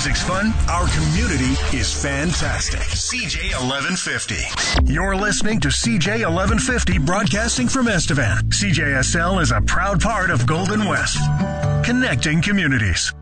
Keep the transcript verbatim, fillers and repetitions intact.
music's fun, our community is fantastic. C J eleven fifty. You're listening to C J eleven fifty broadcasting from Estevan. C J S L is a proud part of Golden West, connecting communities.